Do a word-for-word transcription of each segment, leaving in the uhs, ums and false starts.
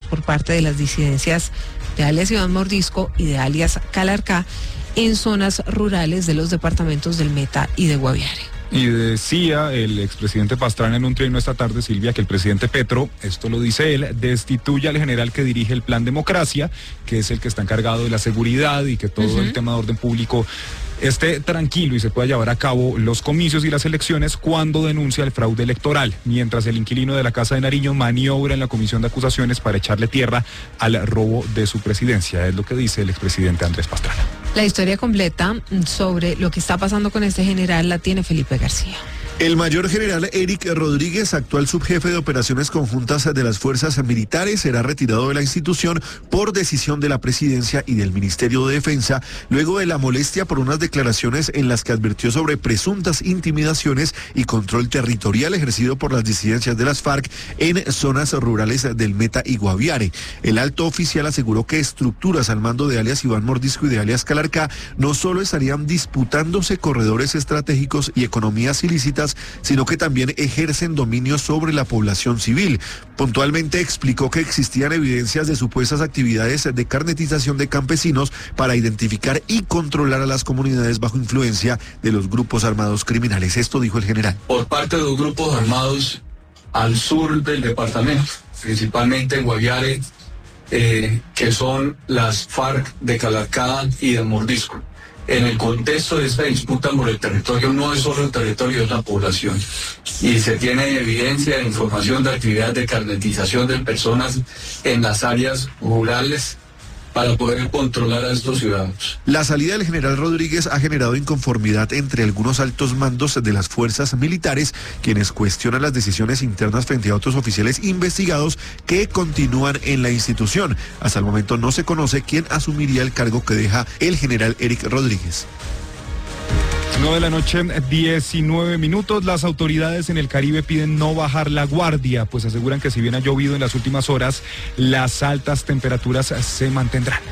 por parte de las disidencias de alias Iván Mordisco y de alias Calarcá en zonas rurales de los departamentos del Meta y de Guaviare. Y decía el expresidente Pastrana en un trino esta tarde, Silvia, que el presidente Petro, esto lo dice él, destituye al general que dirige el Plan Democracia, que es el que está encargado de la seguridad y que todo uh-huh. el tema de orden público esté tranquilo y se pueda llevar a cabo los comicios y las elecciones cuando denuncia el fraude electoral, mientras el inquilino de la Casa de Nariño maniobra en la comisión de acusaciones para echarle tierra al robo de su presidencia. Es lo que dice el expresidente Andrés Pastrana. La historia completa sobre lo que está pasando con este general la tiene Felipe García. El mayor general Eric Rodríguez, actual subjefe de operaciones conjuntas de las fuerzas militares, será retirado de la institución por decisión de la presidencia y del Ministerio de Defensa, luego de la molestia por unas declaraciones en las que advirtió sobre presuntas intimidaciones y control territorial ejercido por las disidencias de las FARC en zonas rurales del Meta y Guaviare. El alto oficial aseguró que estructuras al mando de alias Iván Mordisco y de alias Calarcá no solo estarían disputándose corredores estratégicos y economías ilícitas, sino que también ejercen dominio sobre la población civil. Puntualmente explicó que existían evidencias de supuestas actividades de carnetización de campesinos para identificar y controlar a las comunidades bajo influencia de los grupos armados criminales. Esto dijo el general. Por parte de los grupos armados al sur del departamento, principalmente en Guaviare, eh, que son las FARC de Calarcá y de Mordisco. En el contexto de esta disputa por el territorio, no es solo el territorio, es la población. Y se tiene evidencia de información de actividades de carnetización de personas en las áreas rurales para poder controlar a estos ciudadanos. La salida del general Rodríguez ha generado inconformidad entre algunos altos mandos de las fuerzas militares, quienes cuestionan las decisiones internas frente a otros oficiales investigados que continúan en la institución. Hasta el momento no se conoce quién asumiría el cargo que deja el general Eric Rodríguez. nueve de la noche, diecinueve minutos. Las autoridades en el Caribe piden no bajar la guardia, pues aseguran que si bien ha llovido en las últimas horas, las altas temperaturas se mantendrán.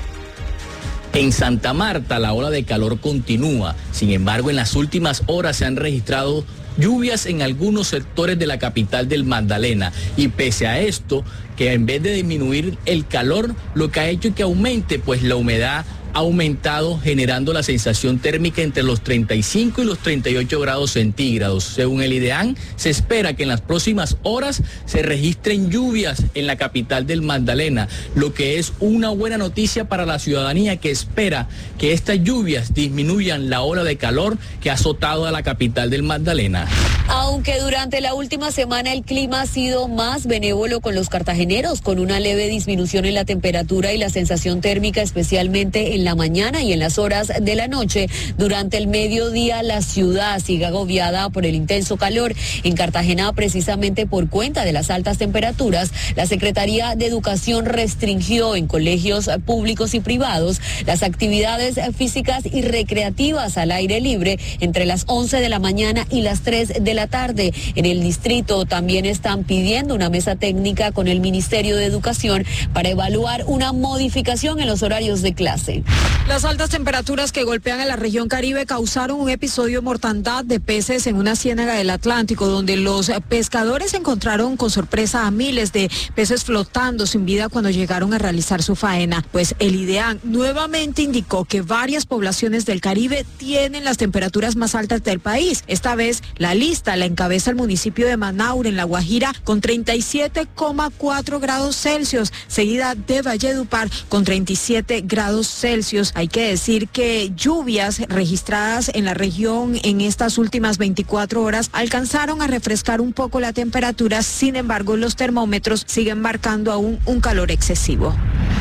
En Santa Marta la ola de calor continúa, sin embargo en las últimas horas se han registrado lluvias en algunos sectores de la capital del Magdalena y pese a esto, que en vez de disminuir el calor, lo que ha hecho es que aumente pues la humedad ha aumentado, generando la sensación térmica entre los treinta y cinco y los treinta y ocho grados centígrados. Según el IDEAN, se espera que en las próximas horas se registren lluvias en la capital del Magdalena, lo que es una buena noticia para la ciudadanía que espera que estas lluvias disminuyan la ola de calor que ha azotado a la capital del Magdalena. Aunque durante la última semana el clima ha sido más benévolo con los cartageneros, con una leve disminución en la temperatura y la sensación térmica, especialmente en la mañana y en las horas de la noche. Durante el mediodía la ciudad sigue agobiada por el intenso calor. En Cartagena, precisamente por cuenta de las altas temperaturas, la Secretaría de Educación restringió en colegios públicos y privados las actividades físicas y recreativas al aire libre entre las once de la mañana y las tres de la tarde. En el distrito también están pidiendo una mesa técnica con el Ministerio de Educación para evaluar una modificación en los horarios de clase. Las altas temperaturas que golpean a la región Caribe causaron un episodio de mortandad de peces en una ciénaga del Atlántico, donde los pescadores encontraron con sorpresa a miles de peces flotando sin vida cuando llegaron a realizar su faena. Pues el IDEAN nuevamente indicó que varias poblaciones del Caribe tienen las temperaturas más altas del país. Esta vez la lista la encabeza el municipio de Manaure, en La Guajira, con treinta y siete coma cuatro grados Celsius, seguida de Valledupar con treinta y siete grados Celsius. Hay que decir que lluvias registradas en la región en estas últimas veinticuatro horas alcanzaron a refrescar un poco la temperatura, sin embargo los termómetros siguen marcando aún un calor excesivo.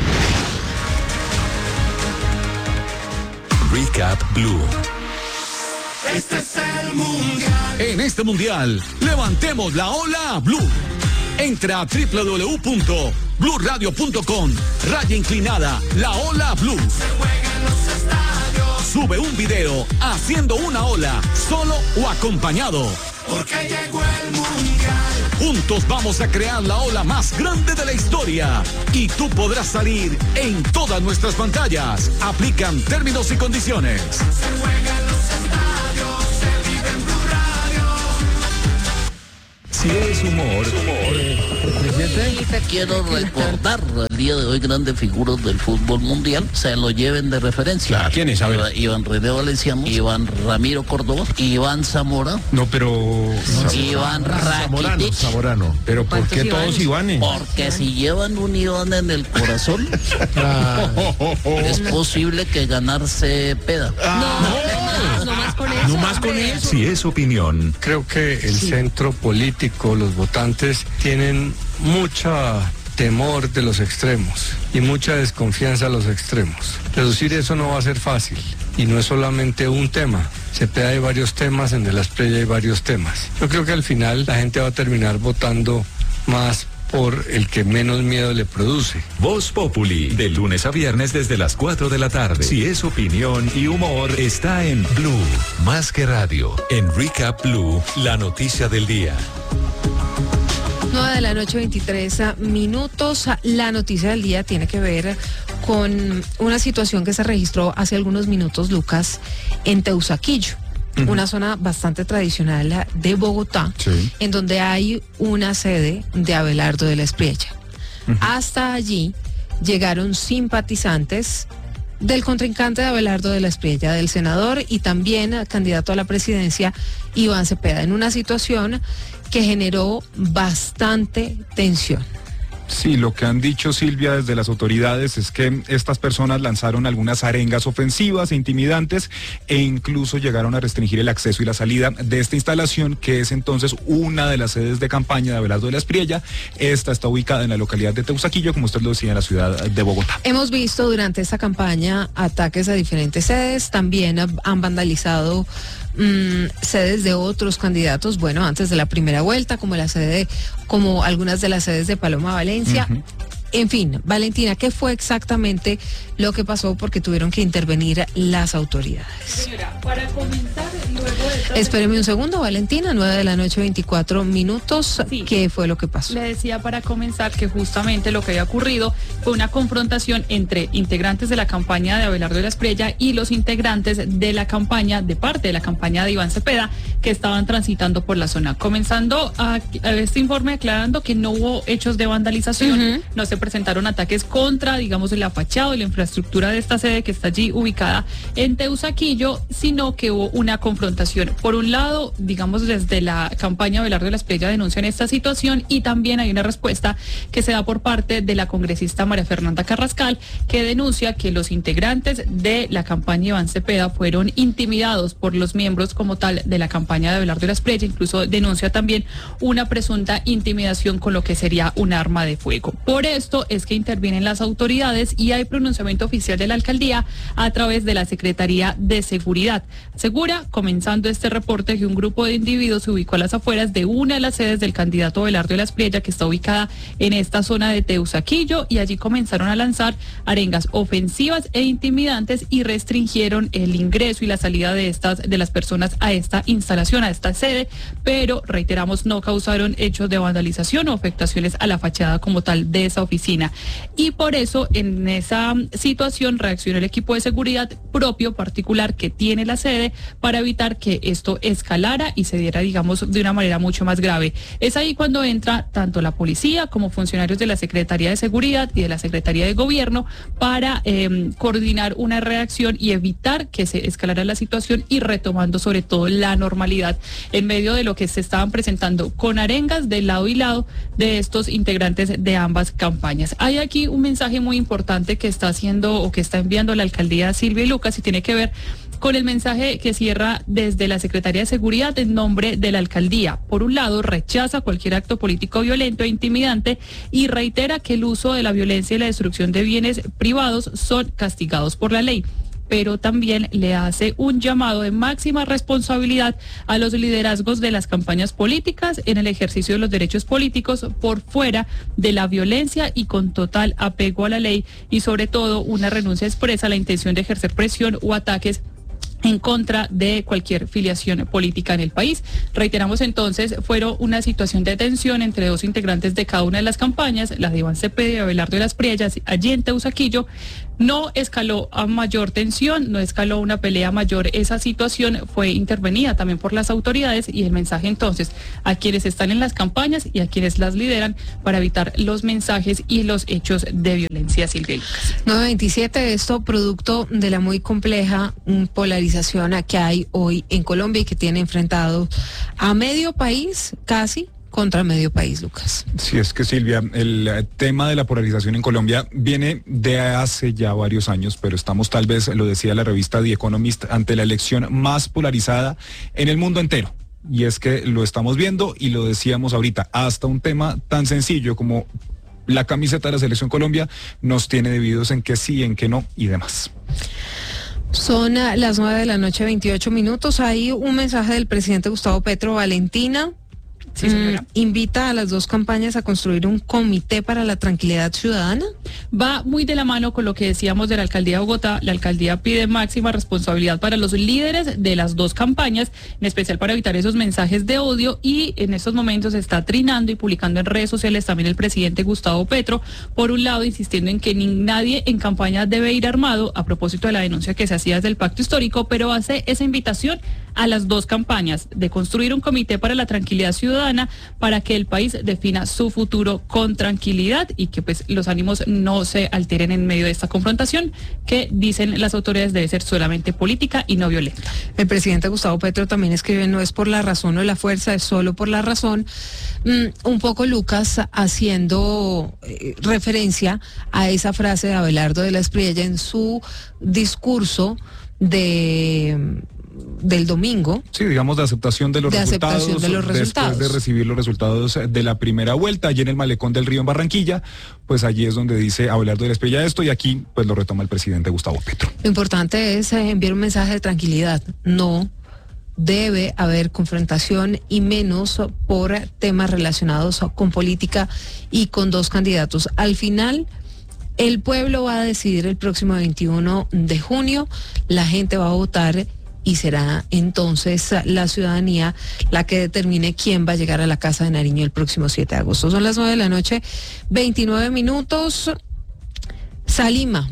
Recap Blue. Este es el mundial. En este mundial, levantemos la ola Blue. Entra a doble u doble u doble u punto blue radio punto com, raya inclinada, la ola Blue. Se juega en los estadios. Sube un video haciendo una ola, solo o acompañado. Porque llegó el mundial. Juntos vamos a crear la ola más grande de la historia. Y tú podrás salir en todas nuestras pantallas. Aplican términos y condiciones. Se juega en los estadios, se vive en Blue Radio. Si es humor, Quiero recordar el día de hoy grandes figuras del fútbol mundial, se lo lleven de referencia. Claro. ¿Quiénes? A ver. Iván René Valenciano, Iván Ramiro Córdoba, Iván Zamora, No, pero... Iván Rakitic. Zamorano. pero ¿por qué ¿Cuántos todos Ivanes? Porque si llevan un Iván en el corazón, es posible que ganarse peda. No, no más con eso. No más con hombre. eso. Si es opinión, Creo que el centro político, los votantes, tienen mucha temor de los extremos y mucha desconfianza a los extremos. Reducir eso no va a ser fácil y no es solamente un tema. Cepeda hay varios temas, en De la Espriella hay varios temas. Yo creo que al final la gente va a terminar votando más por el que menos miedo le produce. Voz Populi, de lunes a viernes desde las cuatro de la tarde. Si es opinión y humor, está en Blue, más que radio. En Recap Blue, la noticia del día. nueve de la noche, veintitrés minutos. La noticia del día tiene que ver con una situación que se registró hace algunos minutos, Lucas, en Teusaquillo. Uh-huh. Una zona bastante tradicional de Bogotá, Sí. en donde hay una sede de Abelardo de la Espriella. Uh-huh. Hasta allí llegaron simpatizantes del contrincante de Abelardo de la Espriella, del senador y también candidato a la presidencia, Iván Cepeda, en una situación que generó bastante tensión. Sí, lo que han dicho, Silvia, desde las autoridades es que estas personas lanzaron algunas arengas ofensivas e intimidantes e incluso llegaron a restringir el acceso y la salida de esta instalación, que es entonces una de las sedes de campaña de Abelardo de la Espriella. Esta está ubicada en la localidad de Teusaquillo, como usted lo decía, en la ciudad de Bogotá. Hemos visto durante esta campaña ataques a diferentes sedes, también han vandalizado Mm, sedes de otros candidatos, bueno, antes de la primera vuelta, como la sede, como algunas de las sedes de Paloma Valencia. Uh-huh. En fin, Valentina, ¿qué fue exactamente lo que pasó? Porque tuvieron que intervenir las autoridades. Señora, para comenzar, luego de esta... Espéreme un segundo, Valentina, nueve de la noche, veinticuatro minutos. Sí. ¿Qué fue lo que pasó? Le decía para comenzar que justamente lo que había ocurrido fue una confrontación entre integrantes de la campaña de Abelardo de la Espriella y los integrantes de la campaña, de parte de la campaña de Iván Cepeda, que estaban transitando por la zona. Comenzando a, a este informe aclarando que no hubo hechos de vandalización, uh-huh. no se presentaron ataques contra, digamos, la fachada y la infraestructura de esta sede que está allí ubicada en Teusaquillo, sino que hubo una confrontación. Por un lado, digamos, desde la campaña Abelardo de la Espriella denuncian esta situación y también hay una respuesta que se da por parte de la congresista María Fernanda Carrascal, que denuncia que los integrantes de la campaña Iván Cepeda fueron intimidados por los miembros como tal de la campaña de Abelardo de la Espriella. Incluso denuncia también una presunta intimidación con lo que sería un arma de fuego. Por esto es que intervienen las autoridades y hay pronunciamiento oficial de la alcaldía a través de la Secretaría de Seguridad. Asegura, comenzando este reporte, que un grupo de individuos se ubicó a las afueras de una de las sedes del candidato Abelardo de la Espriella, que está ubicada en esta zona de Teusaquillo, y allí comenzaron a lanzar arengas ofensivas e intimidantes y restringieron el ingreso y la salida de estas de las personas a esta instalación, a esta sede, pero reiteramos, no causaron hechos de vandalización o afectaciones a la fachada como tal de esa oficina. Y por eso en esa situación reaccionó el equipo de seguridad propio particular que tiene la sede para evitar que esto escalara y se diera, digamos, de una manera mucho más grave. Es ahí cuando entra tanto la policía como funcionarios de la Secretaría de Seguridad y de la Secretaría de Gobierno para eh, coordinar una reacción y evitar que se escalara la situación y retomando sobre todo la normalidad en medio de lo que se estaban presentando con arengas de lado y lado de estos integrantes de ambas campañas. Hay aquí un mensaje muy importante que está haciendo o que está enviando la alcaldía Silvia y Lucas y tiene que ver con el mensaje que cierra desde la Secretaría de Seguridad en nombre de la alcaldía. Por un lado, rechaza cualquier acto político violento e intimidante y reitera que el uso de la violencia y la destrucción de bienes privados son castigados por la ley, pero también le hace un llamado de máxima responsabilidad a los liderazgos de las campañas políticas en el ejercicio de los derechos políticos por fuera de la violencia y con total apego a la ley, y sobre todo una renuncia expresa a la intención de ejercer presión o ataques en contra de cualquier filiación política en el país. Reiteramos entonces, fueron una situación de tensión entre dos integrantes de cada una de las campañas, la de Iván Cepeda y Abelardo de la Espriella, allí en Teusaquillo, No escaló a mayor tensión, no escaló a una pelea mayor. Esa situación fue intervenida también por las autoridades y el mensaje entonces a quienes están en las campañas y a quienes las lideran para evitar los mensajes y los hechos de violencia. Silvia y Lucas. nueve veintisiete, esto producto de la muy compleja mm, polarización que hay hoy en Colombia y que tiene enfrentado a medio país casi contra medio país, Lucas. Sí, es que Silvia, el tema de la polarización en Colombia viene de hace ya varios años, pero estamos tal vez, lo decía la revista The Economist, ante la elección más polarizada en el mundo entero. Y es que lo estamos viendo y lo decíamos ahorita, hasta un tema tan sencillo como la camiseta de la Selección Colombia nos tiene divididos en que sí, en que no y demás. Son uh, las nueve de la noche, veintiocho minutos. Hay un mensaje del presidente Gustavo Petro. Valentina Sí, señora. Mm, invita a las dos campañas a construir un comité para la tranquilidad ciudadana. Va muy de la mano con lo que decíamos de la alcaldía de Bogotá. La alcaldía pide máxima responsabilidad para los líderes de las dos campañas, en especial para evitar esos mensajes de odio, y en estos momentos está trinando y publicando en redes sociales también el presidente Gustavo Petro, por un lado insistiendo en que ni nadie en campaña debe ir armado, a propósito de la denuncia que se hacía desde el pacto histórico, pero hace esa invitación a las dos campañas de construir un comité para la tranquilidad ciudadana para que el país defina su futuro con tranquilidad y que pues los ánimos no se alteren en medio de esta confrontación que, dicen las autoridades, debe ser solamente política y no violenta. El presidente Gustavo Petro también escribe: no es por la razón o la fuerza, es solo por la razón. Mm, un poco, Lucas, haciendo eh, referencia a esa frase de Abelardo de la Espriella en su discurso de del domingo. Sí, digamos de aceptación de los de resultados. aceptación de los resultados. Después de recibir los resultados de la primera vuelta, allí en el Malecón del Río en Barranquilla, pues allí es donde dice Abelardo de la Espriella esto, y aquí pues lo retoma el presidente Gustavo Petro. Lo importante es eh, enviar un mensaje de tranquilidad. No debe haber confrontación, y menos por temas relacionados con política y con dos candidatos. Al final, el pueblo va a decidir el próximo veintiuno de junio, la gente va a votar y será entonces la ciudadanía la que determine quién va a llegar a la Casa de Nariño el próximo siete de agosto. Son las nueve de la noche, veintinueve minutos. Salima,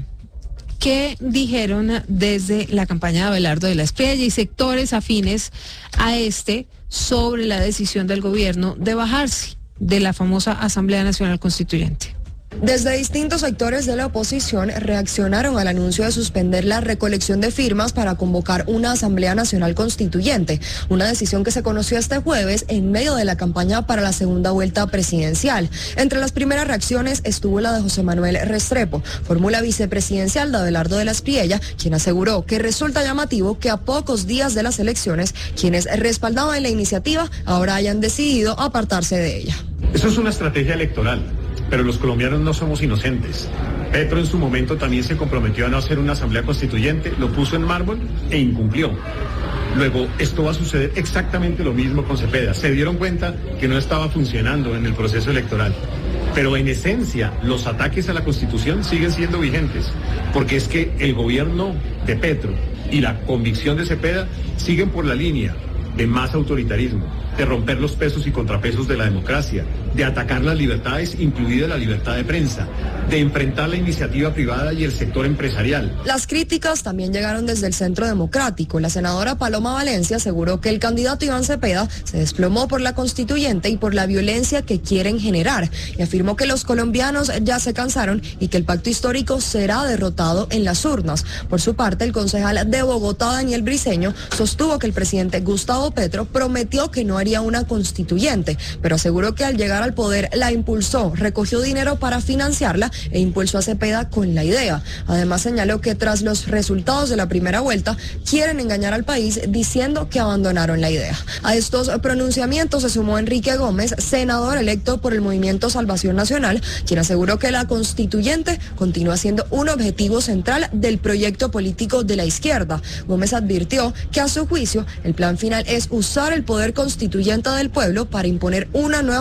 ¿qué dijeron desde la campaña de Abelardo de la Espriella y sectores afines a este sobre la decisión del gobierno de bajarse de la famosa Asamblea Nacional Constituyente? Desde distintos sectores de la oposición reaccionaron al anuncio de suspender la recolección de firmas para convocar una Asamblea Nacional Constituyente, una decisión que se conoció este jueves en medio de la campaña para la segunda vuelta presidencial. Entre las primeras reacciones estuvo la de José Manuel Restrepo, fórmula vicepresidencial de Abelardo de la Espriella, quien aseguró que resulta llamativo que a pocos días de las elecciones quienes respaldaban la iniciativa ahora hayan decidido apartarse de ella. Eso es una estrategia electoral. Pero los colombianos no somos inocentes. Petro en su momento también se comprometió a no hacer una asamblea constituyente, lo puso en mármol e incumplió. Luego, esto va a suceder exactamente lo mismo con Cepeda. Se dieron cuenta que no estaba funcionando en el proceso electoral. Pero en esencia, los ataques a la Constitución siguen siendo vigentes, porque es que el gobierno de Petro y la convicción de Cepeda siguen por la línea de más autoritarismo, de romper los pesos y contrapesos de la democracia, de atacar las libertades, incluida la libertad de prensa, de enfrentar la iniciativa privada y el sector empresarial. Las críticas también llegaron desde el Centro Democrático. La senadora Paloma Valencia aseguró que el candidato Iván Cepeda se desplomó por la constituyente y por la violencia que quieren generar, y afirmó que los colombianos ya se cansaron y que el pacto histórico será derrotado en las urnas. Por su parte, el concejal de Bogotá, Daniel Briceño, sostuvo que el presidente Gustavo Petro prometió que no haría una constituyente, pero aseguró que al llegar al poder la impulsó, recogió dinero para financiarla e impulsó a Cepeda con la idea. Además, señaló que tras los resultados de la primera vuelta quieren engañar al país diciendo que abandonaron la idea. A estos pronunciamientos se sumó Enrique Gómez, senador electo por el Movimiento Salvación Nacional, quien aseguró que la constituyente continúa siendo un objetivo central del proyecto político de la izquierda. Gómez advirtió que a su juicio el plan final es usar el poder constituyente del pueblo para imponer una nueva carta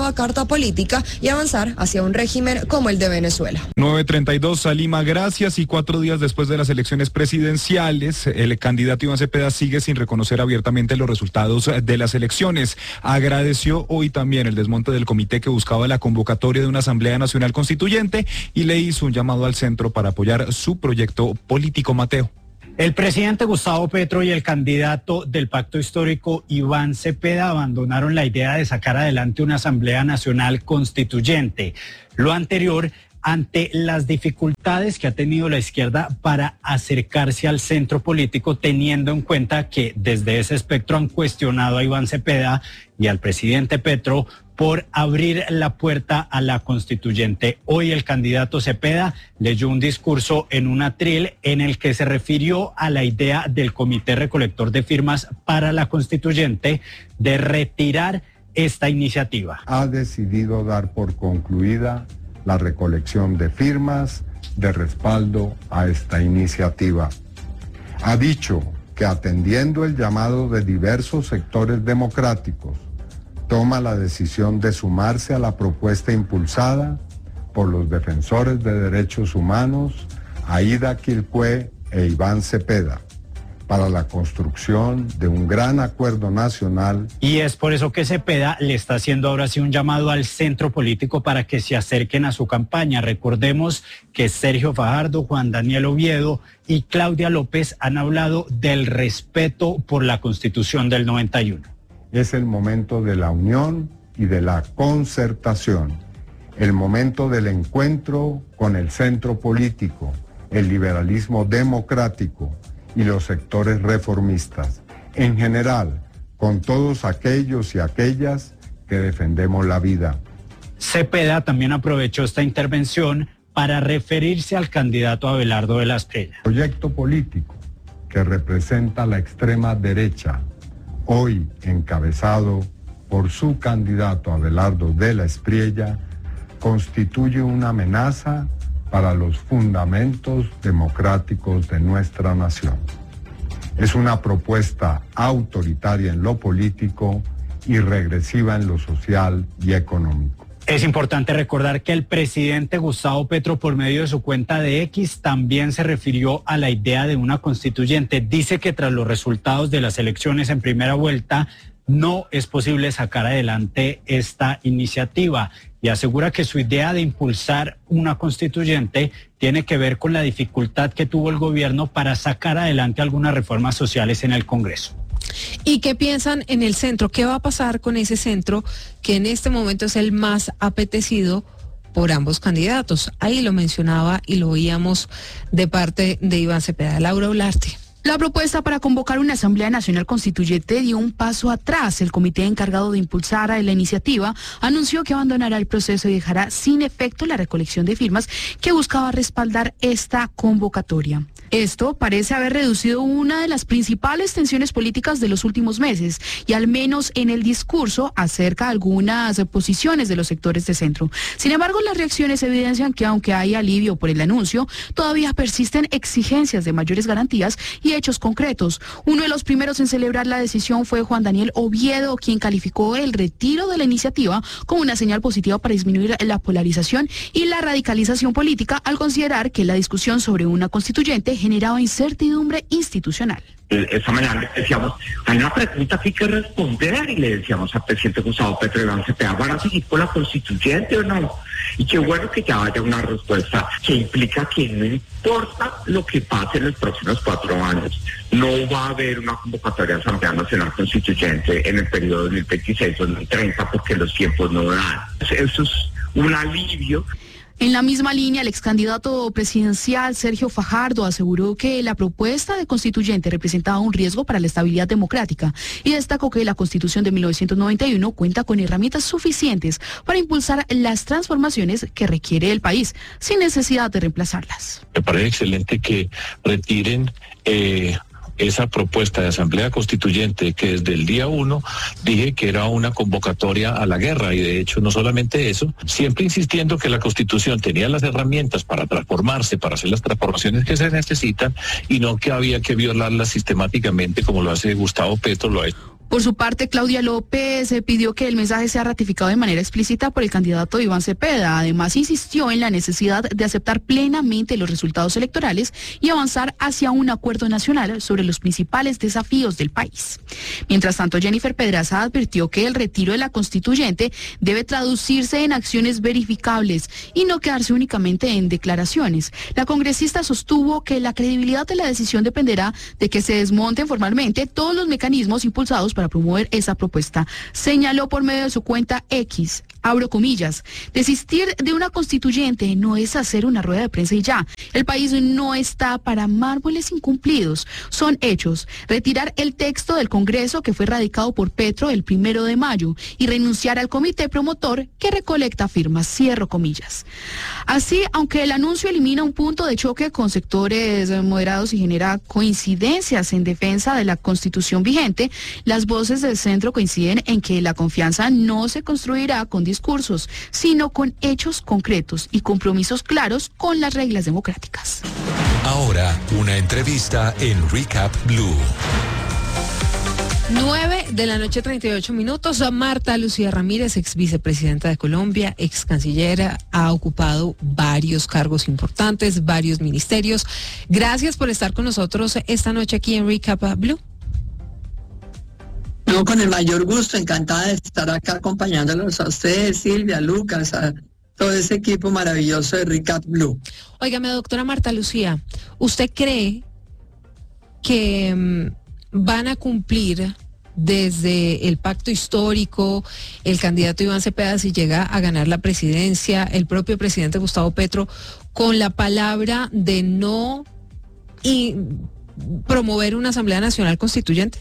reforma política y avanzar hacia un régimen como el de Venezuela. nueve treinta y dos, Salima, gracias. Y cuatro días después de las elecciones presidenciales, el candidato Iván Cepeda sigue sin reconocer abiertamente los resultados de las elecciones. Agradeció hoy también el desmonte del comité que buscaba la convocatoria de una Asamblea Nacional Constituyente y le hizo un llamado al centro para apoyar su proyecto político. Mateo. El presidente Gustavo Petro y el candidato del Pacto Histórico Iván Cepeda abandonaron la idea de sacar adelante una Asamblea Nacional Constituyente. Lo anterior ante las dificultades que ha tenido la izquierda para acercarse al centro político, teniendo en cuenta que desde ese espectro han cuestionado a Iván Cepeda y al presidente Petro por abrir la puerta a la constituyente. Hoy el candidato Cepeda leyó un discurso en un atril en el que se refirió a la idea del comité recolector de firmas para la constituyente de retirar esta iniciativa. Ha decidido dar por concluida la recolección de firmas de respaldo a esta iniciativa. Ha dicho que atendiendo el llamado de diversos sectores democráticos, toma la decisión de sumarse a la propuesta impulsada por los defensores de derechos humanos, Aida Quilpué e Iván Cepeda, para la construcción de un gran acuerdo nacional. Y es por eso que Cepeda le está haciendo ahora sí un llamado al centro político para que se acerquen a su campaña. Recordemos que Sergio Fajardo, Juan Daniel Oviedo y Claudia López han hablado del respeto por la Constitución del noventa y uno. Es el momento de la unión y de la concertación, el momento del encuentro con el centro político, el liberalismo democrático y los sectores reformistas, en general, con todos aquellos y aquellas que defendemos la vida. Cepeda también aprovechó esta intervención para referirse al candidato Abelardo de la Espriella. Proyecto político que representa la extrema derecha, hoy encabezado por su candidato Abelardo de la Espriella, constituye una amenaza para los fundamentos democráticos de nuestra nación. Es una propuesta autoritaria en lo político y regresiva en lo social y económico. Es importante recordar que el presidente Gustavo Petro, por medio de su cuenta de X, también se refirió a la idea de una constituyente. Dice que tras los resultados de las elecciones en primera vuelta, no es posible sacar adelante esta iniciativa y asegura que su idea de impulsar una constituyente tiene que ver con la dificultad que tuvo el gobierno para sacar adelante algunas reformas sociales en el Congreso. ¿Y qué piensan en el centro? ¿Qué va a pasar con ese centro que en este momento es el más apetecido por ambos candidatos? Ahí lo mencionaba y lo oíamos de parte de Iván Cepeda. Laura Olarte. La propuesta para convocar una Asamblea Nacional Constituyente dio un paso atrás. El comité encargado de impulsar a la iniciativa anunció que abandonará el proceso y dejará sin efecto la recolección de firmas que buscaba respaldar esta convocatoria. Esto parece haber reducido una de las principales tensiones políticas de los últimos meses y al menos en el discurso acerca de algunas posiciones de los sectores de centro. Sin embargo, las reacciones evidencian que aunque hay alivio por el anuncio, todavía persisten exigencias de mayores garantías y hechos concretos. Uno de los primeros en celebrar la decisión fue Juan Daniel Oviedo, quien calificó el retiro de la iniciativa como una señal positiva para disminuir la polarización y la radicalización política, al considerar que la discusión sobre una constituyente generaba incertidumbre institucional. Esta mañana le decíamos, hay una pregunta que hay que responder, y le decíamos al presidente Gustavo Petro y Iván Cepeda, ¿van a seguir con la constituyente o no? Y qué bueno que ya haya una respuesta que implica que no importa lo que pase en los próximos cuatro años, no va a haber una convocatoria de Asamblea Nacional Constituyente en el periodo dos mil veintiséis dos mil treinta porque los tiempos no dan. Eso es un alivio. En la misma línea, el ex candidato presidencial Sergio Fajardo aseguró que la propuesta de constituyente representaba un riesgo para la estabilidad democrática y destacó que la Constitución de mil novecientos noventa y uno cuenta con herramientas suficientes para impulsar las transformaciones que requiere el país, sin necesidad de reemplazarlas. Me parece excelente que retiren eh, esa propuesta de Asamblea Constituyente que desde el día uno dije que era una convocatoria a la guerra, y de hecho no solamente eso, siempre insistiendo que la Constitución tenía las herramientas para transformarse, para hacer las transformaciones que se necesitan y no que había que violarlas sistemáticamente como lo hace Gustavo Petro, lo ha hecho. Por su parte, Claudia López eh, pidió que el mensaje sea ratificado de manera explícita por el candidato Iván Cepeda. Además, insistió en la necesidad de aceptar plenamente los resultados electorales y avanzar hacia un acuerdo nacional sobre los principales desafíos del país. Mientras tanto, Jennifer Pedraza advirtió que el retiro de la constituyente debe traducirse en acciones verificables y no quedarse únicamente en declaraciones. La congresista sostuvo que la credibilidad de la decisión dependerá de que se desmonten formalmente todos los mecanismos impulsados para promover esa propuesta. Señaló por medio de su cuenta X, abro comillas, desistir de una constituyente no es hacer una rueda de prensa y ya. El país no está para mármoles incumplidos, son hechos. Retirar el texto del Congreso que fue radicado por Petro el primero de mayo y renunciar al comité promotor que recolecta firmas, cierro comillas. Así, aunque el anuncio elimina un punto de choque con sectores moderados y genera coincidencias en defensa de la Constitución vigente, las voces del centro coinciden en que la confianza no se construirá con discursos, sino con hechos concretos y compromisos claros con las reglas democráticas. Ahora, una entrevista en Recap Blue. nueve de la noche, treinta y ocho minutos. Marta Lucía Ramírez, ex vicepresidenta de Colombia, ex canciller, ha ocupado varios cargos importantes, varios ministerios. Gracias por estar con nosotros esta noche aquí en Recap Blue. No, con el mayor gusto, encantada de estar acá acompañándolos a ustedes, Silvia, Lucas, a todo ese equipo maravilloso de Recap Blue. Óigame, doctora Marta Lucía, ¿usted cree que um, van a cumplir desde el pacto histórico el candidato Iván Cepeda, si llega a ganar la presidencia, el propio presidente Gustavo Petro, con la palabra de no y promover una Asamblea Nacional Constituyente?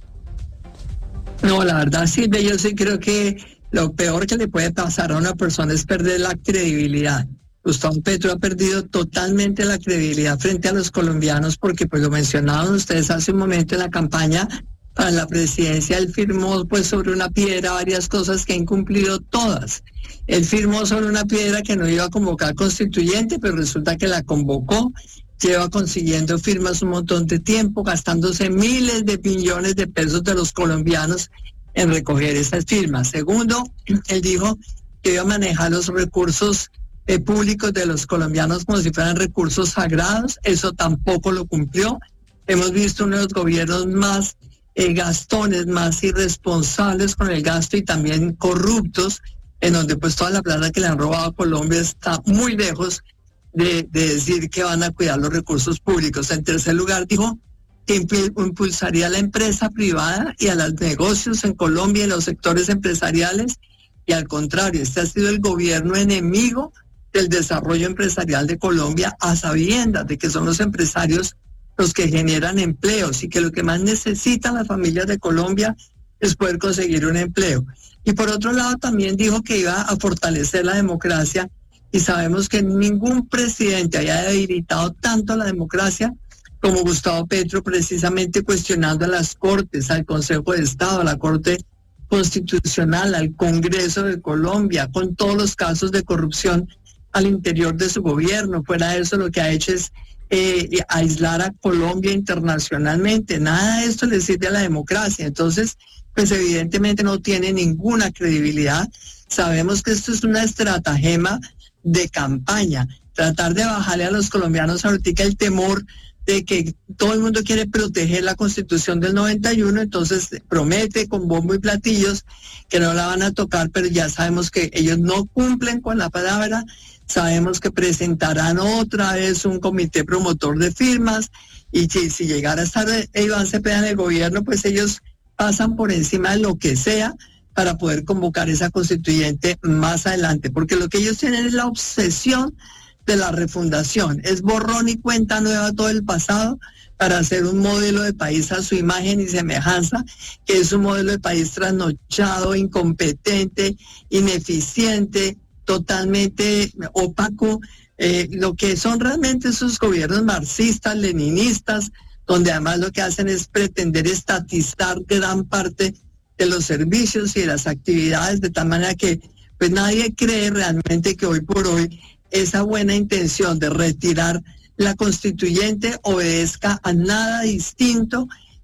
No, la verdad, Silvia, yo sí creo que lo peor que le puede pasar a una persona es perder la credibilidad. Gustavo Petro ha perdido totalmente la credibilidad frente a los colombianos porque, pues lo mencionaban ustedes hace un momento en la campaña para la presidencia, él firmó pues sobre una piedra varias cosas que ha incumplido todas. Él firmó sobre una piedra que no iba a convocar constituyente, pero resulta que la convocó. Lleva consiguiendo firmas un montón de tiempo, gastándose miles de millones de pesos de los colombianos en recoger esas firmas. Segundo, él dijo que iba a manejar los recursos eh, públicos de los colombianos como si fueran recursos sagrados. Eso tampoco lo cumplió. Hemos visto uno de los gobiernos más eh, gastones, más irresponsables con el gasto y también corruptos, en donde pues toda la plata que le han robado a Colombia está muy lejos De, de decir que van a cuidar los recursos públicos. En tercer lugar, dijo que impulsaría a la empresa privada y a los negocios en Colombia y los sectores empresariales, y al contrario, este ha sido el gobierno enemigo del desarrollo empresarial de Colombia, a sabiendas de que son los empresarios los que generan empleos y que lo que más necesitan las familias de Colombia es poder conseguir un empleo. Y por otro lado, también dijo que iba a fortalecer la democracia. Y sabemos que ningún presidente haya debilitado tanto la democracia como Gustavo Petro, precisamente cuestionando a las Cortes, al Consejo de Estado, a la Corte Constitucional, al Congreso de Colombia, con todos los casos de corrupción al interior de su gobierno. Fuera de eso, lo que ha hecho es eh, aislar a Colombia internacionalmente. Nada de esto le sirve a la democracia. Entonces, pues evidentemente no tiene ninguna credibilidad. Sabemos que esto es una estratagema de campaña, tratar de bajarle a los colombianos ahorita el temor de que todo el mundo quiere proteger la Constitución del noventa y uno, entonces promete con bombo y platillos que no la van a tocar, pero ya sabemos que ellos no cumplen con la palabra. Sabemos que presentarán otra vez un comité promotor de firmas, y si, si llegara a estar Iván Cepeda en el gobierno, pues ellos pasan por encima de lo que sea para poder convocar esa constituyente más adelante, porque lo que ellos tienen es la obsesión de la refundación, es borrón y cuenta nueva todo el pasado para hacer un modelo de país a su imagen y semejanza, que es un modelo de país trasnochado, incompetente, ineficiente, totalmente opaco, eh, lo que son realmente esos gobiernos marxistas, leninistas, donde además lo que hacen es pretender estatizar gran parte de los servicios y de las actividades, de tal manera que pues nadie cree realmente que hoy por hoy esa buena intención de retirar la constituyente obedezca a nada distinto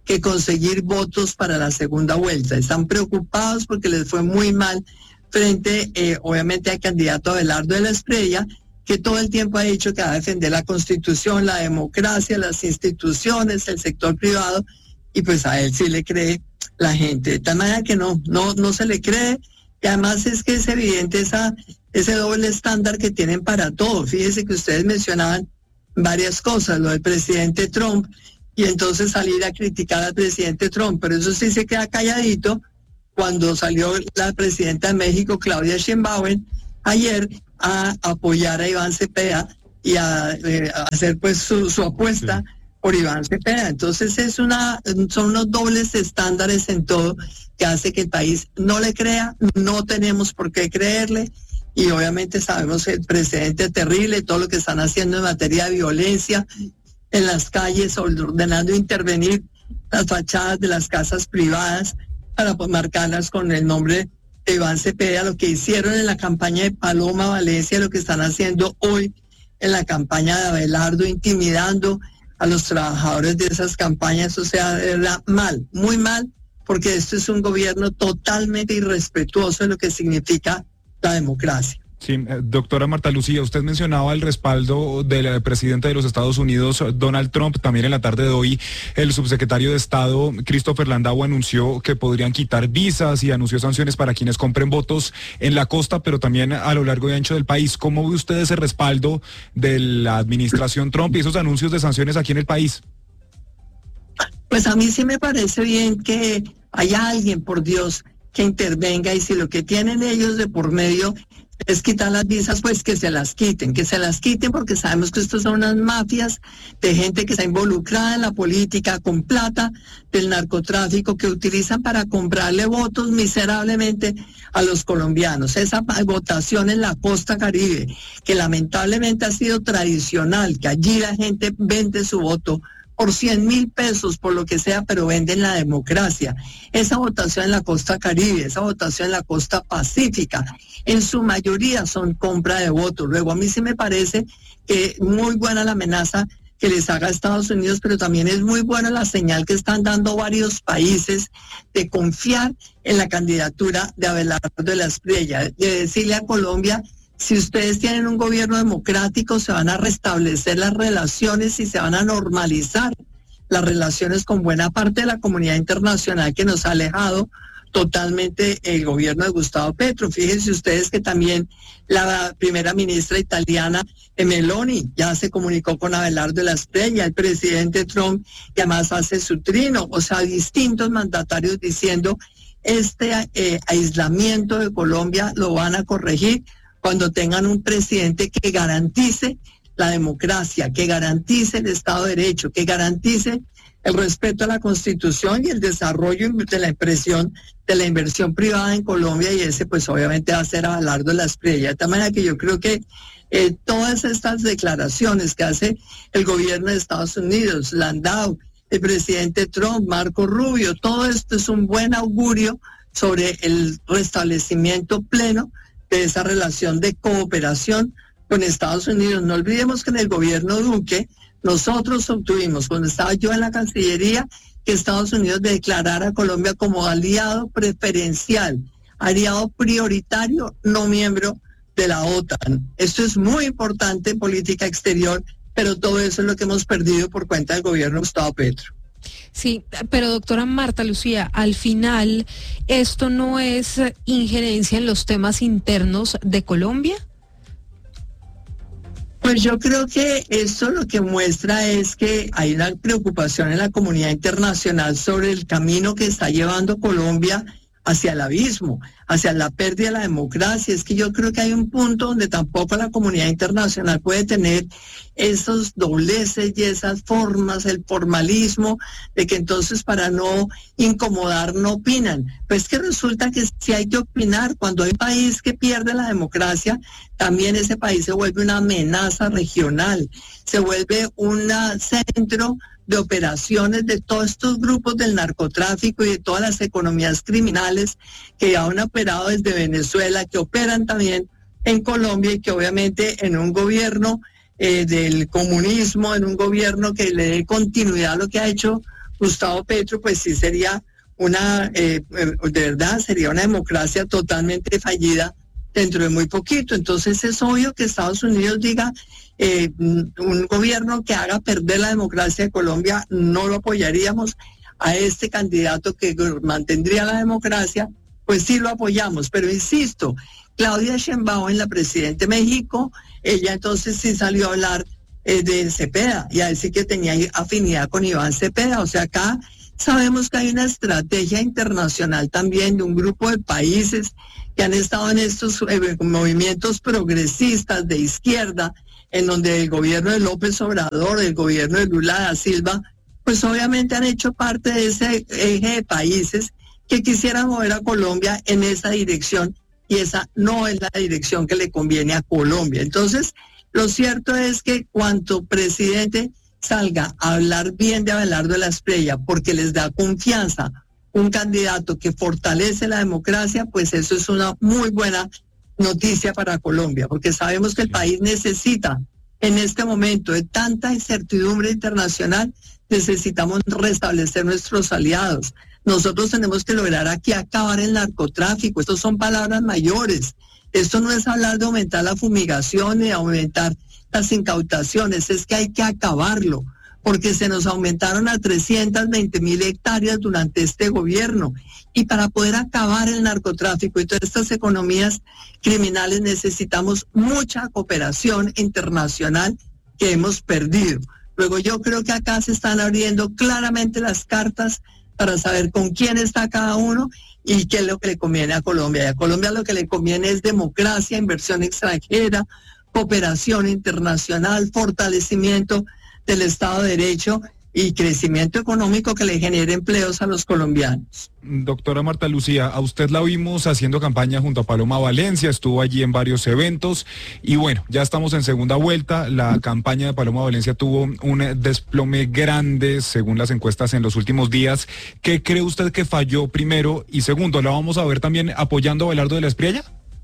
que conseguir votos para la segunda vuelta. Están preocupados porque les fue muy mal frente, eh, obviamente, al candidato Abelardo de la Espriella, que todo el tiempo ha dicho que va a defender la Constitución, la democracia, las instituciones, el sector privado, y pues a él sí le cree la gente. De tal manera que no, no, no se le cree, y además es que es evidente esa, ese doble estándar que tienen para todo. Fíjense que ustedes mencionaban varias cosas, lo del presidente Trump, y entonces salir a criticar al presidente Trump, pero eso sí se queda calladito cuando salió la presidenta de México, Claudia Sheinbaum, ayer a apoyar a Iván Cepeda y a, eh, a hacer pues su, su apuesta sí. por Iván Cepeda. Entonces es una, son unos dobles estándares en todo que hace que el país no le crea, no tenemos por qué creerle, y obviamente sabemos el precedente terrible, todo lo que están haciendo en materia de violencia en las calles, ordenando intervenir las fachadas de las casas privadas para pues, marcarlas con el nombre de Iván Cepeda, lo que hicieron en la campaña de Paloma Valencia, lo que están haciendo hoy en la campaña de Abelardo, intimidando a los trabajadores de esas campañas. O sea, de verdad, mal, muy mal, porque esto es un gobierno totalmente irrespetuoso de lo que significa la democracia. Sí, eh, doctora Marta Lucía, usted mencionaba el respaldo del presidente de los Estados Unidos, Donald Trump. También en la tarde de hoy, el subsecretario de Estado, Christopher Landau, anunció que podrían quitar visas y anunció sanciones para quienes compren votos en la costa, pero también a lo largo y ancho del país. ¿Cómo ve usted ese respaldo de la administración Trump y esos anuncios de sanciones aquí en el país? Pues a mí sí me parece bien que haya alguien, por Dios, que intervenga, y si lo que tienen ellos de por medio es quitar las visas, pues que se las quiten, que se las quiten, porque sabemos que estos son unas mafias de gente que está involucrada en la política con plata del narcotráfico, que utilizan para comprarle votos miserablemente a los colombianos. Esa votación en la costa Caribe, que lamentablemente ha sido tradicional, que allí la gente vende su voto por cien mil pesos, por lo que sea, pero venden la democracia. Esa votación en la costa Caribe, esa votación en la costa Pacífica, en su mayoría son compra de votos. Luego a mí sí me parece que muy buena la amenaza que les haga Estados Unidos, pero también es muy buena la señal que están dando varios países de confiar en la candidatura de Abelardo de la Espriella, de decirle a Colombia: si ustedes tienen un gobierno democrático, se van a restablecer las relaciones y se van a normalizar las relaciones con buena parte de la comunidad internacional que nos ha alejado totalmente el gobierno de Gustavo Petro. Fíjense ustedes que también la primera ministra italiana, Meloni, ya se comunicó con Abelardo de la Espriella, el presidente Trump, que además hace su trino, o sea, distintos mandatarios diciendo: este eh, aislamiento de Colombia lo van a corregir cuando tengan un presidente que garantice la democracia, que garantice el Estado de Derecho, que garantice el respeto a la Constitución y el desarrollo de la impresión de la inversión privada en Colombia, y ese pues obviamente va a ser Abelardo de la Espriella. De tal manera que yo creo que eh, todas estas declaraciones que hace el gobierno de Estados Unidos, Landau, el presidente Trump, Marco Rubio, todo esto es un buen augurio sobre el restablecimiento pleno de esa relación de cooperación con Estados Unidos. No olvidemos que en el gobierno Duque nosotros obtuvimos, cuando estaba yo en la Cancillería, que Estados Unidos declarara a Colombia como aliado preferencial, aliado prioritario, no miembro de la OTAN. Esto es muy importante en política exterior, pero todo eso es lo que hemos perdido por cuenta del gobierno de Gustavo Petro. Sí, pero doctora Marta Lucía, al final, ¿esto no es injerencia en los temas internos de Colombia? Pues yo creo que esto lo que muestra es que hay una preocupación en la comunidad internacional sobre el camino que está llevando Colombia hacia el abismo, hacia la pérdida de la democracia. Es que yo creo que hay un punto donde tampoco la comunidad internacional puede tener esos dobleces y esas formas, el formalismo, de que entonces para no incomodar no opinan. Pues que resulta que si hay que opinar, cuando hay un país que pierde la democracia, también ese país se vuelve una amenaza regional, se vuelve un centro de operaciones de todos estos grupos del narcotráfico y de todas las economías criminales que ya han operado desde Venezuela, que operan también en Colombia, y que obviamente en un gobierno eh, del comunismo, en un gobierno que le dé continuidad a lo que ha hecho Gustavo Petro, pues sí sería una, eh, de verdad, sería una democracia totalmente fallida dentro de muy poquito. Entonces es obvio que Estados Unidos diga, eh, un gobierno que haga perder la democracia de Colombia, no lo apoyaríamos. A este candidato que mantendría la democracia, pues sí lo apoyamos. Pero insisto, Claudia Sheinbaum, la presidenta de México, ella entonces sí salió a hablar eh, de Cepeda y a decir que tenía afinidad con Iván Cepeda. O sea, acá sabemos que hay una estrategia internacional también de un grupo de países que han estado en estos eh, movimientos progresistas de izquierda, en donde el gobierno de López Obrador, el gobierno de Lula da Silva, pues obviamente han hecho parte de ese eje de países que quisieran mover a Colombia en esa dirección, y esa no es la dirección que le conviene a Colombia. Entonces, lo cierto es que cuanto presidente salga a hablar bien de Abelardo de la Espriella porque les da confianza un candidato que fortalece la democracia, pues eso es una muy buena noticia para Colombia, porque sabemos que el país necesita, en este momento de tanta incertidumbre internacional, necesitamos restablecer nuestros aliados. Nosotros tenemos que lograr aquí acabar el narcotráfico. Estas son palabras mayores. Esto no es hablar de aumentar la fumigación y aumentar las incautaciones, es que hay que acabarlo, porque se nos aumentaron a trescientas veinte mil hectáreas durante este gobierno. Y para poder acabar el narcotráfico y todas estas economías criminales necesitamos mucha cooperación internacional que hemos perdido. Luego yo creo que acá se están abriendo claramente las cartas para saber con quién está cada uno y qué es lo que le conviene a Colombia. Y a Colombia lo que le conviene es democracia, inversión extranjera, cooperación internacional, fortalecimiento del Estado de Derecho y crecimiento económico que le genere empleos a los colombianos. Doctora Marta Lucía, a usted la vimos haciendo campaña junto a Paloma Valencia, estuvo allí en varios eventos y bueno, ya estamos en segunda vuelta. La campaña de Paloma Valencia tuvo un desplome grande según las encuestas en los últimos días. ¿Qué cree usted que falló primero? Y segundo, ¿la vamos a ver también apoyando a Abelardo de la Espriella?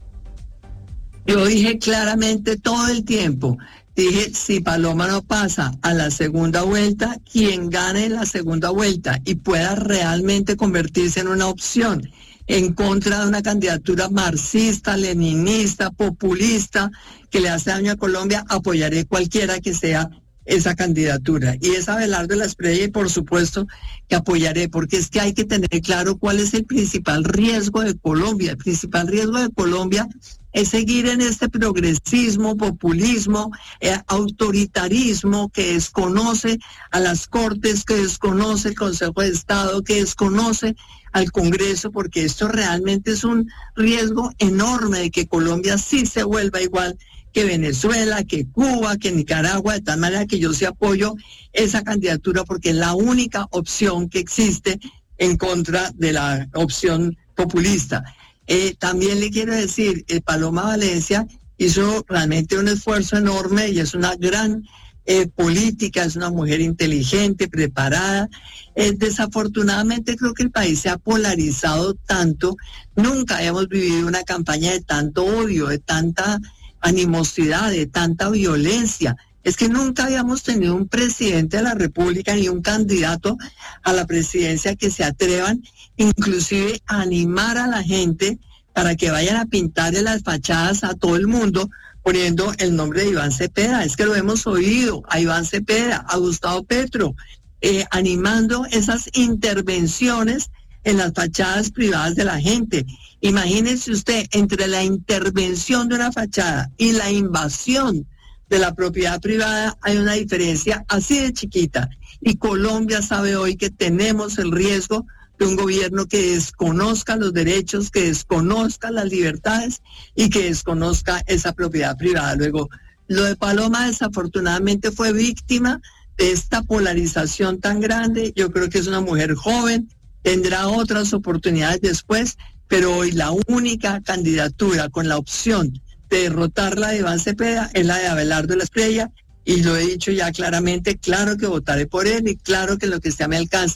Yo dije claramente todo el tiempo, dije, si Paloma no pasa a la segunda vuelta, quien gane la segunda vuelta y pueda realmente convertirse en una opción en contra de una candidatura marxista, leninista, populista, que le hace daño a Colombia, apoyaré cualquiera que sea esa candidatura. Y es Abelardo de la Espriella, y por supuesto que apoyaré, porque es que hay que tener claro cuál es el principal riesgo de Colombia. El principal riesgo de Colombia es seguir en este progresismo, populismo, eh, autoritarismo que desconoce a las Cortes, que desconoce el Consejo de Estado, que desconoce al Congreso, porque esto realmente es un riesgo enorme de que Colombia sí se vuelva igual que Venezuela, que Cuba, que Nicaragua, de tal manera que yo sí apoyo esa candidatura porque es la única opción que existe en contra de la opción populista. Eh, también le quiero decir, eh, Paloma Valencia hizo realmente un esfuerzo enorme y es una gran eh, política, es una mujer inteligente, preparada. Eh, desafortunadamente creo que el país se ha polarizado tanto, nunca habíamos vivido una campaña de tanto odio, de tanta animosidad, de tanta violencia. Es que nunca habíamos tenido un presidente de la República ni un candidato a la presidencia que se atrevan inclusive a animar a la gente para que vayan a pintarle las fachadas a todo el mundo poniendo el nombre de Iván Cepeda. Es que lo hemos oído, a Iván Cepeda, a Gustavo Petro, eh, animando esas intervenciones en las fachadas privadas de la gente. Imagínese usted, entre la intervención de una fachada y la invasión de la propiedad privada hay una diferencia así de chiquita. Y Colombia sabe hoy que tenemos el riesgo de un gobierno que desconozca los derechos, que desconozca las libertades y que desconozca esa propiedad privada. Luego, lo de Paloma desafortunadamente fue víctima de esta polarización tan grande. Yo creo que es una mujer joven, tendrá otras oportunidades después, pero hoy la única candidatura con la opción de derrotar la de Iván Cepeda es la de Abelardo de la Espriella, y lo he dicho ya claramente, claro que votaré por él y claro que en lo que esté a mi alcance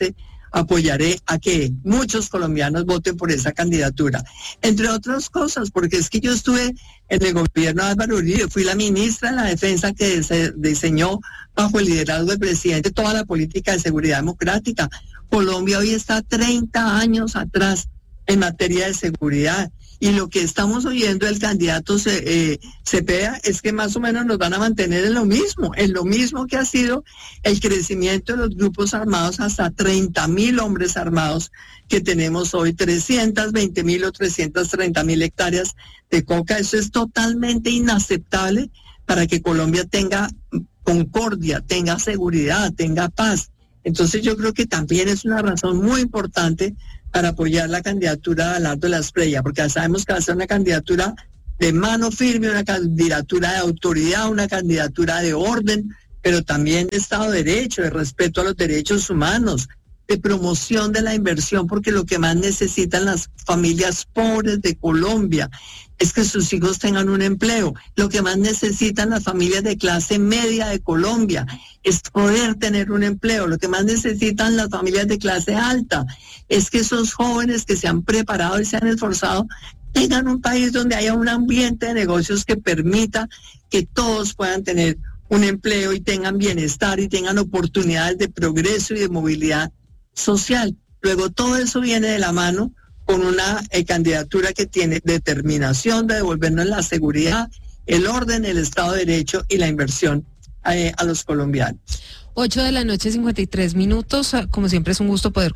apoyaré a que muchos colombianos voten por esa candidatura. Entre otras cosas, porque es que yo estuve en el gobierno de Álvaro Uribe, fui la ministra de la Defensa que se diseñó bajo el liderazgo del presidente toda la política de seguridad democrática. Colombia hoy está treinta años atrás en materia de seguridad. Y lo que estamos oyendo del candidato eh, Cepeda es que más o menos nos van a mantener en lo mismo, en lo mismo que ha sido el crecimiento de los grupos armados hasta treinta mil hombres armados que tenemos hoy, trescientos veinte mil o trescientos treinta mil hectáreas de coca. Eso es totalmente inaceptable para que Colombia tenga concordia, tenga seguridad, tenga paz. Entonces yo creo que también es una razón muy importante para apoyar la candidatura de Abelardo de la Espriella, porque ya sabemos que va a ser una candidatura de mano firme, una candidatura de autoridad, una candidatura de orden, pero también de Estado de Derecho, de respeto a los derechos humanos, de promoción de la inversión, porque lo que más necesitan las familias pobres de Colombia es que sus hijos tengan un empleo. Lo que más necesitan las familias de clase media de Colombia es poder tener un empleo. Lo que más necesitan las familias de clase alta es que esos jóvenes que se han preparado y se han esforzado tengan un país donde haya un ambiente de negocios que permita que todos puedan tener un empleo y tengan bienestar y tengan oportunidades de progreso y de movilidad social. Luego todo eso viene de la mano con una eh, candidatura que tiene determinación de devolvernos la seguridad, el orden, el Estado de Derecho y la inversión eh, a los colombianos. ocho de la noche, cincuenta y tres minutos. Como siempre es un gusto poder